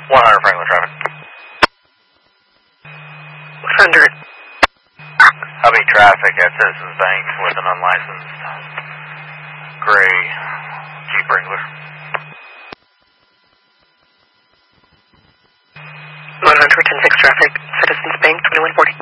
100 Franklin traffic. 100. Heavy traffic at Citizens Bank with an unlicensed gray Jeep Wrangler. 110-6 traffic, Citizens Bank, 2140.